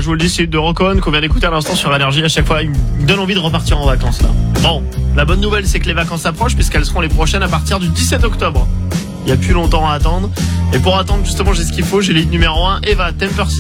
je vous le dis, c'est de Rocon qu'on vient d'écouter à l'instant sur Énergie. À chaque fois, il me donne envie de repartir en vacances là. Bon, la bonne nouvelle, c'est que les vacances approchent puisqu'elles seront les prochaines à partir du 17 octobre. Il n'y a plus longtemps à attendre. Et pour attendre, justement, j'ai ce qu'il faut. J'ai lead numéro 1, Eva, Temper City.